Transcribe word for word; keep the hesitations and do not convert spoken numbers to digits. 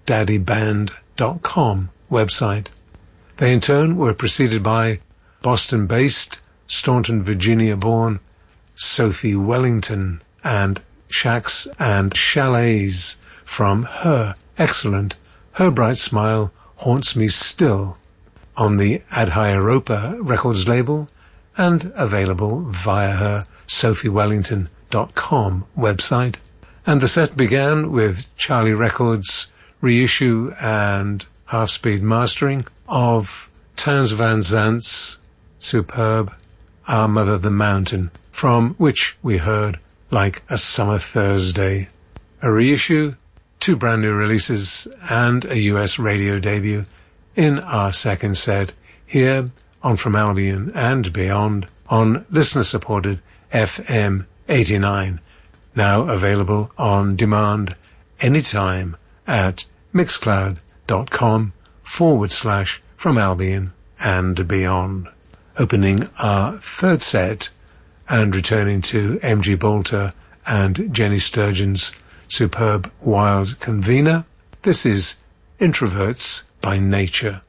daddy band dot com website. They in turn were preceded by Boston-based, Staunton, Virginia-born Sophie Wellington and Shacks and Chalets from her excellent Her Bright Smile Haunts Me Still on the Adhyaropa Records label and available via her sophie wellington dot com website. And the set began with Charlie Records' reissue and half-speed mastering of Townes Van Zant's superb Our Mother the Mountain, from which we heard Like a Summer Thursday. A reissue, two brand new releases, and a U S radio debut in our second set here on From Albion and Beyond on listener-supported F M eighty-nine, now available on demand anytime at mixcloud.com forward slash From Albion and Beyond. Opening our third set and returning to M G Bolter and Jenny Sturgeon's superb Wild Convener, this is Introverts by Nature.